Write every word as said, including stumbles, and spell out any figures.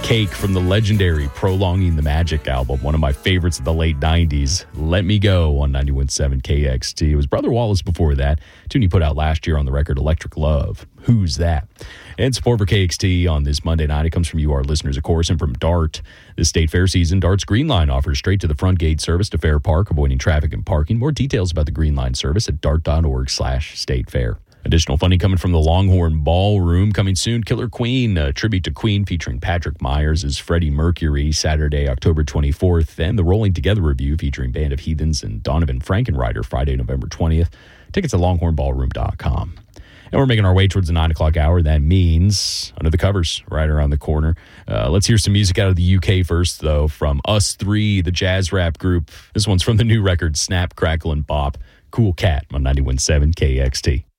Cake from the legendary Prolonging the Magic album, one of my favorites of the late nineties. Let Me Go on ninety-one point seven K X T. It was Brother Wallace before that. Tune he put out last year on the record Electric Love. Who's That? And support for K X T on this Monday night. It comes from you, our listeners, of course, and from DART. This state fair season, DART's Green Line offers straight to the front gate service to Fair Park, avoiding traffic and parking. More details about the Green Line service at dart.org slash state fair. Additional funding coming from the Longhorn Ballroom. Coming soon, Killer Queen, a tribute to Queen featuring Patrick Myers as Freddie Mercury, Saturday, October twenty-fourth. And the Rolling Together Review featuring Band of Heathens and Donovan Frankenreiter, Friday, November twentieth. Tickets at longhorn ballroom dot com. And we're making our way towards the nine o'clock hour. That means Under the Covers right around the corner. Uh, let's hear some music out of the U K first, though, from Us Three, the jazz rap group. This one's from the new record, Snap, Crackle, and Bop. Cool Cat on ninety-one point seven K X T.